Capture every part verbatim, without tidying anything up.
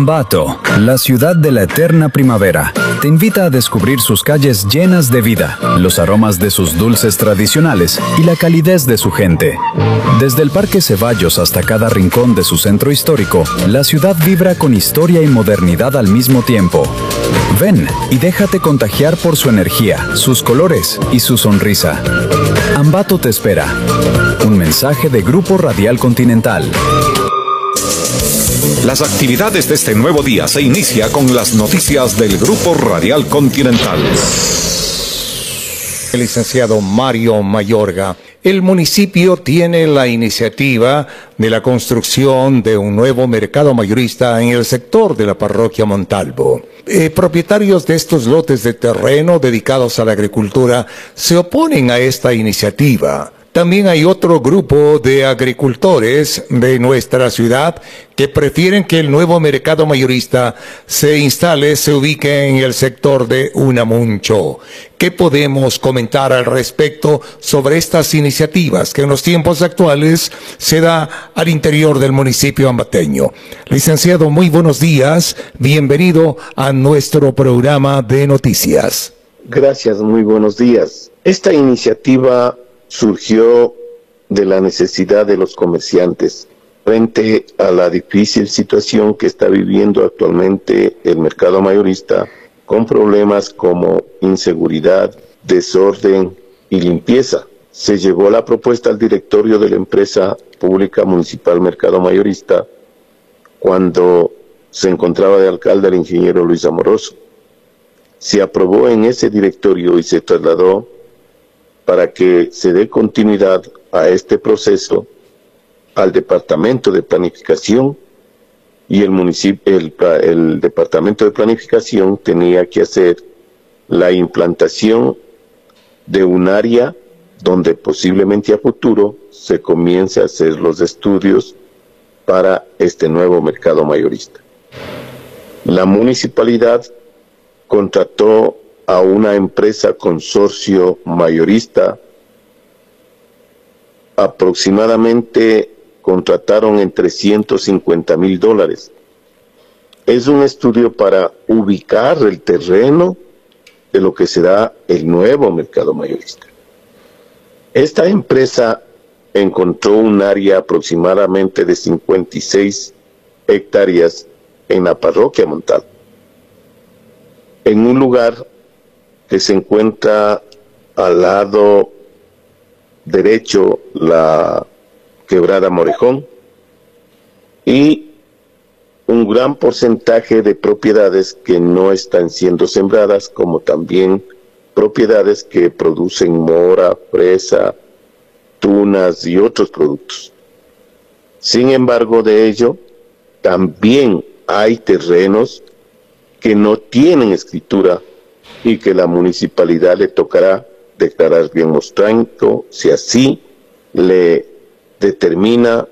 Ambato, la ciudad de la eterna primavera, te invita a descubrir sus calles llenas de vida, los aromas de sus dulces tradicionales y la calidez de su gente. Desde el Parque Ceballos hasta cada rincón de su centro histórico, la ciudad vibra con historia y modernidad al mismo tiempo. Ven y déjate contagiar por su energía, sus colores y su sonrisa. Ambato te espera. Un mensaje de Grupo Radial Continental. Las actividades de este nuevo día se inicia con las noticias del Grupo Radial Continental. El licenciado Mario Mayorga. El municipio tiene la iniciativa de la construcción de un nuevo mercado mayorista en el sector de la parroquia Montalvo. Eh, propietarios de estos lotes de terreno dedicados a la agricultura se oponen a esta iniciativa. También hay otro grupo de agricultores de nuestra ciudad que prefieren que el nuevo mercado mayorista se instale, se ubique en el sector de Unamuncho. ¿Qué podemos comentar al respecto sobre estas iniciativas que en los tiempos actuales se da al interior del municipio ambateño? Licenciado, muy buenos días. Bienvenido a nuestro programa de noticias. Gracias, muy buenos días. Esta iniciativa surgió de la necesidad de los comerciantes frente a la difícil situación que está viviendo actualmente el mercado mayorista, con problemas como inseguridad, desorden y limpieza. Se llevó la propuesta al directorio de la empresa pública municipal Mercado Mayorista cuando se encontraba de alcalde el ingeniero Luis Amoroso. Se aprobó en ese directorio y se trasladó para que se dé continuidad a este proceso al Departamento de Planificación, y el municipio, el, el Departamento de Planificación tenía que hacer la implantación de un área donde posiblemente a futuro se comience a hacer los estudios para este nuevo mercado mayorista. La municipalidad contrató a una empresa consorcio mayorista. Aproximadamente contrataron en trescientos cincuenta mil dólares. Es un estudio para ubicar el terreno de lo que será el nuevo mercado mayorista. Esta empresa encontró un área aproximadamente de cincuenta y seis hectáreas en la parroquia Montalvo, en un lugar que se encuentra al lado derecho la quebrada Morejón, y un gran porcentaje de propiedades que no están siendo sembradas, como también propiedades que producen mora, fresa, tunas y otros productos. Sin embargo, de ello, también hay terrenos que no tienen escritura y que la municipalidad le tocará declarar bien mostrando si así le determina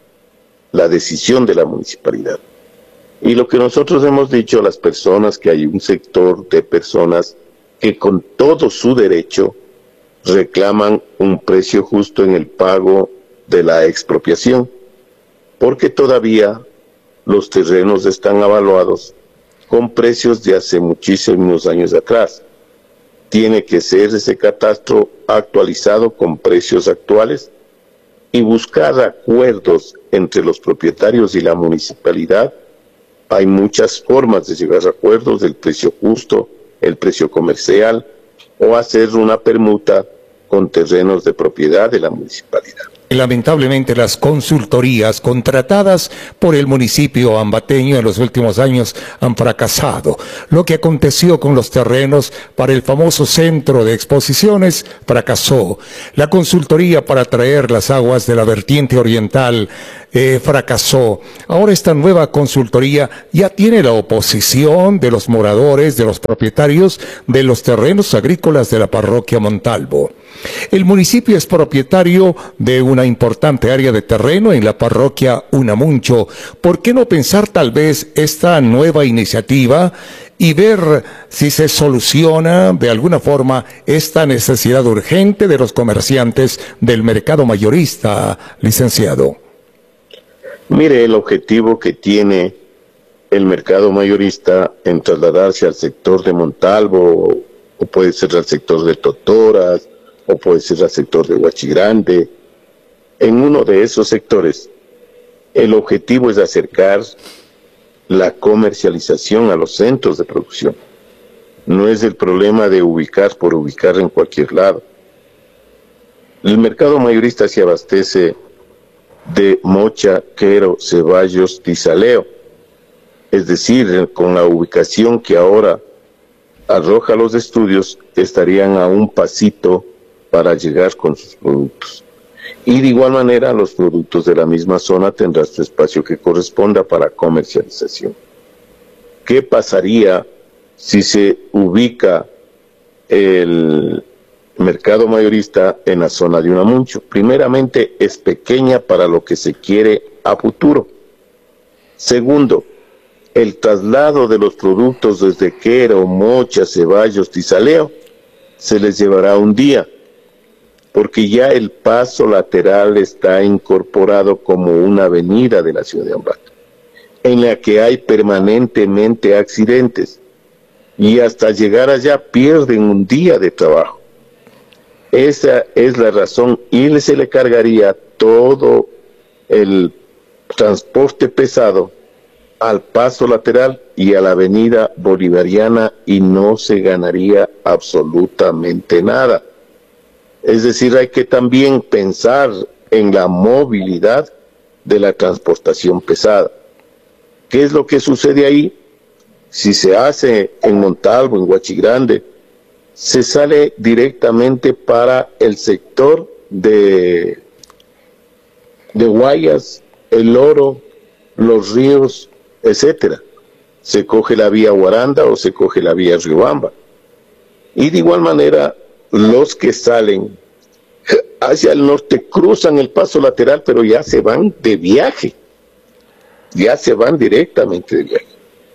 la decisión de la municipalidad. Y lo que nosotros hemos dicho a las personas, que hay un sector de personas que con todo su derecho reclaman un precio justo en el pago de la expropiación, porque todavía los terrenos están avaluados con precios de hace muchísimos años atrás. Tiene que ser ese catastro actualizado con precios actuales y buscar acuerdos entre los propietarios y la municipalidad. Hay muchas formas de llegar a acuerdos: del precio justo, el precio comercial, o hacer una permuta con terrenos de propiedad de la municipalidad. Lamentablemente, las consultorías contratadas por el municipio ambateño en los últimos años han fracasado. Lo que aconteció con los terrenos para el famoso centro de exposiciones fracasó. La consultoría para traer las aguas de la vertiente oriental eh, fracasó. Ahora esta nueva consultoría ya tiene la oposición de los moradores, de los propietarios de los terrenos agrícolas de la parroquia Montalvo. El municipio es propietario de una importante área de terreno en la parroquia Unamuncho. ¿Por qué no pensar tal vez esta nueva iniciativa y ver si se soluciona de alguna forma esta necesidad urgente de los comerciantes del mercado mayorista, licenciado? Mire, el objetivo que tiene el mercado mayorista en trasladarse al sector de Montalvo, o, o puede ser al sector de Totoras, o puede ser al sector de Huachigrande. En uno de esos sectores, el objetivo es acercar la comercialización a los centros de producción. No es el problema de ubicar por ubicar en cualquier lado. El mercado mayorista se abastece de Mocha, Quero, Ceballos, Tizaleo. Es decir, con la ubicación que ahora arroja los estudios, estarían a un pasito para llegar con sus productos. Y de igual manera, los productos de la misma zona tendrán su espacio que corresponda para comercialización. ¿Qué pasaría si se ubica el mercado mayorista en la zona de Unamuncho? Primeramente, es pequeña para lo que se quiere a futuro. Segundo, el traslado de los productos desde Quero, Mocha, Ceballos, Tizaleo, se les llevará un día, porque ya el paso lateral está incorporado como una avenida de la ciudad de Ambato, en la que hay permanentemente accidentes, y hasta llegar allá pierden un día de trabajo. Esa es la razón, y se le cargaría todo el transporte pesado al paso lateral y a la avenida bolivariana, y no se ganaría absolutamente nada. Es decir, hay que también pensar en la movilidad de la transportación pesada. ¿Qué es lo que sucede ahí? Si se hace en Montalvo, en Huachigrande, se sale directamente para el sector de, de Guayas, El Oro, Los Ríos, etcétera. Se coge la vía Guaranda o se coge la vía Riobamba. Y de igual manera, los que salen hacia el norte cruzan el paso lateral, pero ya se van de viaje. Ya se van directamente de viaje.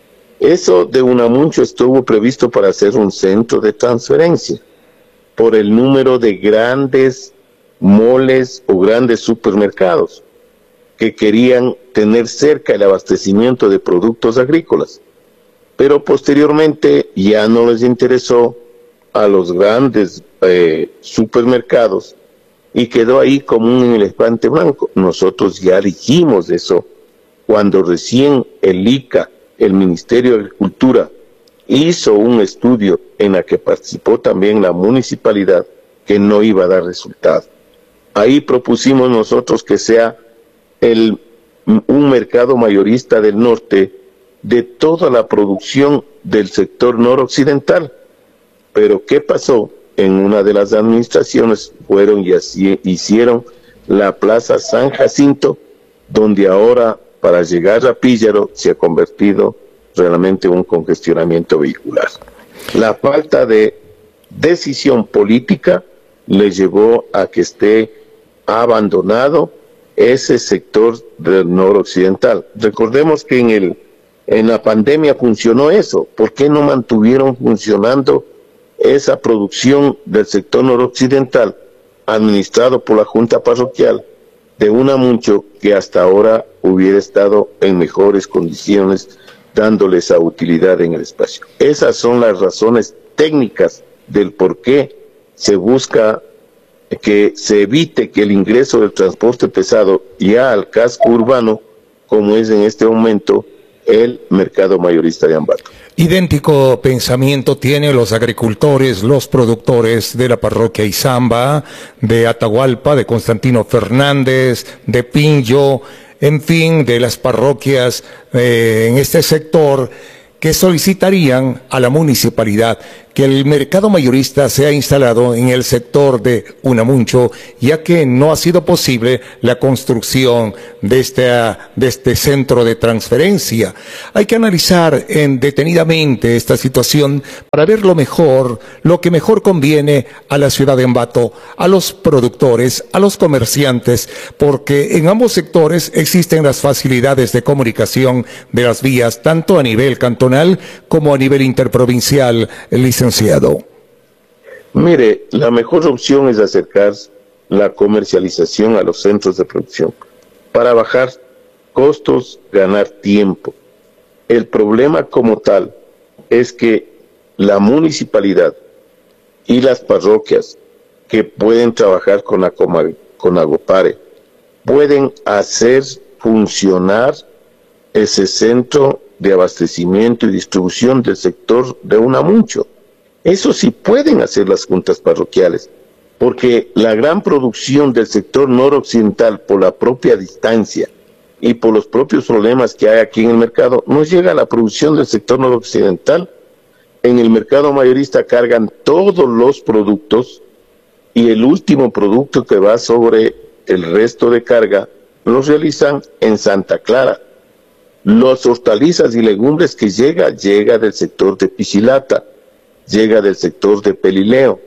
Eso de Unamuncho estuvo previsto para ser un centro de transferencia, por el número de grandes moles o grandes supermercados que querían tener cerca el abastecimiento de productos agrícolas. Pero posteriormente ya no les interesó a los grandes eh, supermercados, y quedó ahí como un elefante blanco. Nosotros ya dijimos eso cuando recién el I C A, el Ministerio de Agricultura, hizo un estudio en el que participó también la municipalidad, que no iba a dar resultado. Ahí propusimos nosotros que sea el, un mercado mayorista del norte de toda la producción del sector noroccidental. Pero ¿qué pasó? En una de las administraciones fueron y así hicieron la Plaza San Jacinto, donde ahora para llegar a Píllaro se ha convertido realmente en un congestionamiento vehicular. La falta de decisión política le llevó a que esté abandonado ese sector del noroccidental. Recordemos que en, el, en la pandemia funcionó eso. ¿Por qué no mantuvieron funcionando esa producción del sector noroccidental administrado por la Junta Parroquial de Unamuncho, que hasta ahora hubiera estado en mejores condiciones, dándole esa utilidad en el espacio? Esas son las razones técnicas del por qué se busca que se evite que el ingreso del transporte pesado ya al casco urbano, como es en este momento el mercado mayorista de Ambato. Idéntico pensamiento tienen los agricultores, los productores de la parroquia Izamba, de Atahualpa, de Constantino Fernández, de Pinjo, en fin, de las parroquias eh, en este sector, que solicitarían a la municipalidad que el mercado mayorista sea instalado en el sector de Unamuncho, ya que no ha sido posible la construcción de este, de este centro de transferencia. Hay que analizar en, detenidamente esta situación para ver lo mejor, lo que mejor conviene a la ciudad de Ambato, a los productores, a los comerciantes, porque en ambos sectores existen las facilidades de comunicación de las vías, tanto a nivel cantonal como a nivel interprovincial, licenciado. Mire, la mejor opción es acercar la comercialización a los centros de producción para bajar costos, ganar tiempo. El problema como tal es que la municipalidad y las parroquias que pueden trabajar con, la, con Agopare pueden hacer funcionar ese centro de abastecimiento y distribución del sector de Unamuncho. Eso sí pueden hacer las juntas parroquiales, porque la gran producción del sector noroccidental, por la propia distancia y por los propios problemas que hay aquí en el mercado, no llega a la producción del sector noroccidental. En el mercado mayorista cargan todos los productos y el último producto que va sobre el resto de carga los realizan en Santa Clara. Los hortalizas y legumbres que llega, llega del sector de Pichilata, llega del sector de Pelileo.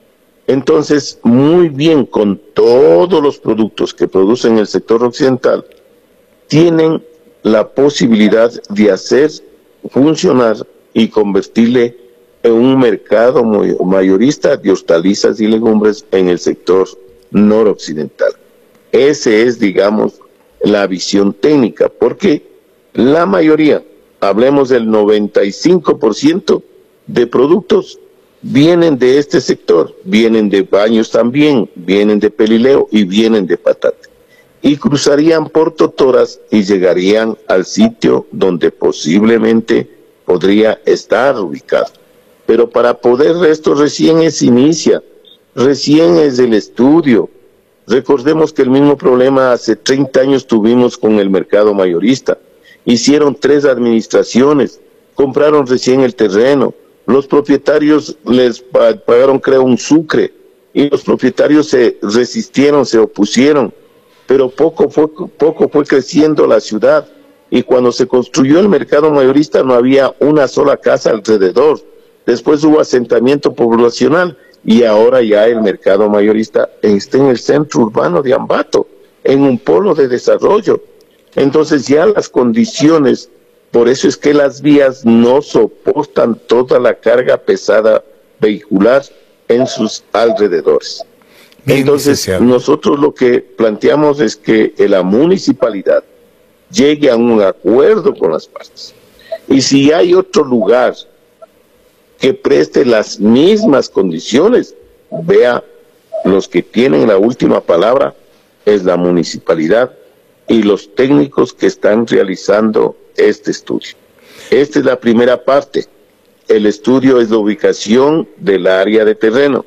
Entonces, muy bien, con todos los productos que producen el sector occidental, tienen la posibilidad de hacer funcionar y convertirle en un mercado mayorista de hortalizas y legumbres en el sector noroccidental. Esa es, digamos, la visión técnica, porque la mayoría, hablemos del noventa y cinco por ciento de productos, vienen de este sector, vienen de Baños también, vienen de Pelileo y vienen de Patate. Y cruzarían por Totoras y llegarían al sitio donde posiblemente podría estar ubicado. Pero para poder esto recién se inicia, recién es el estudio. Recordemos que el mismo problema hace treinta años tuvimos con el mercado mayorista. Hicieron tres administraciones, compraron recién el terreno, los propietarios les pagaron, creo, un sucre, y los propietarios se resistieron, se opusieron, pero poco fue, poco fue creciendo la ciudad, y cuando se construyó el mercado mayorista no había una sola casa alrededor. Después hubo asentamiento poblacional, y ahora ya el mercado mayorista está en el centro urbano de Ambato, en un polo de desarrollo. Entonces ya las condiciones, por eso es que las vías no soportan toda la carga pesada vehicular en sus alrededores. Bien, entonces nosotros lo que planteamos es que la municipalidad llegue a un acuerdo con las partes. Y si hay otro lugar que preste las mismas condiciones, vea, los que tienen la última palabra es la municipalidad y los técnicos que están realizando este estudio. Esta es la primera parte. El estudio es la ubicación del área de terreno,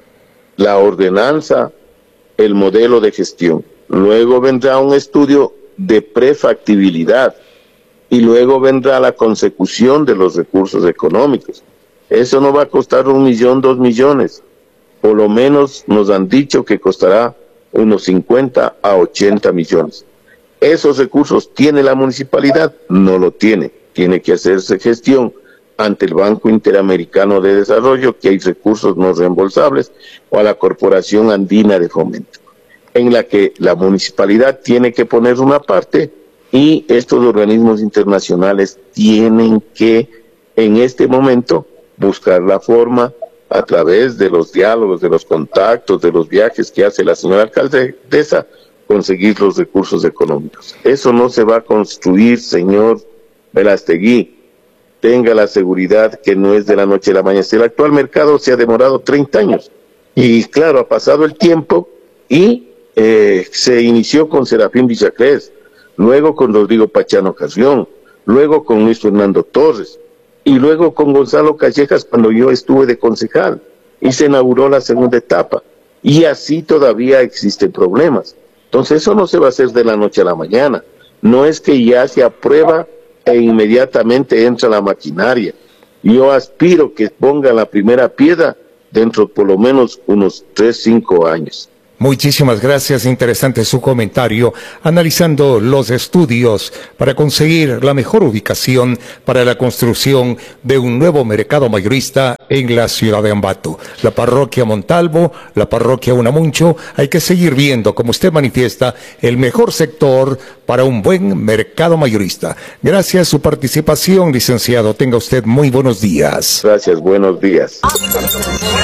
la ordenanza, el modelo de gestión. Luego vendrá un estudio de prefactibilidad y luego vendrá la consecución de los recursos económicos. Eso no va a costar un millón, dos millones. Por lo menos nos han dicho que costará unos cincuenta a ochenta millones. ¿Esos recursos tiene la municipalidad? No lo tiene. Tiene que hacerse gestión ante el Banco Interamericano de Desarrollo, que hay recursos no reembolsables, o a la Corporación Andina de Fomento, en la que la municipalidad tiene que poner una parte y estos organismos internacionales tienen que, en este momento, buscar la forma a través de los diálogos, de los contactos, de los viajes que hace la señora alcaldesa, conseguir los recursos económicos. Eso no se va a construir, señor Velastegui. Tenga la seguridad que no es de la noche a la mañana. El actual mercado se ha demorado treinta años. Y claro, ha pasado el tiempo y eh, se inició con Serafín Villacrés, luego con Rodrigo Pachano Carrión, luego con Luis Fernando Torres, y luego con Gonzalo Callejas cuando yo estuve de concejal, y se inauguró la segunda etapa. Y así todavía existen problemas. Entonces eso no se va a hacer de la noche a la mañana. No es que ya se aprueba e inmediatamente entra la maquinaria. Yo aspiro que pongan la primera piedra dentro de por lo menos unos tres, cinco años. Muchísimas gracias, interesante su comentario, analizando los estudios para conseguir la mejor ubicación para la construcción de un nuevo mercado mayorista en la ciudad de Ambato. La parroquia Montalvo, la parroquia Unamuncho, hay que seguir viendo, como usted manifiesta, el mejor sector para un buen mercado mayorista. Gracias a su participación, licenciado. Tenga usted muy buenos días. Gracias, buenos días.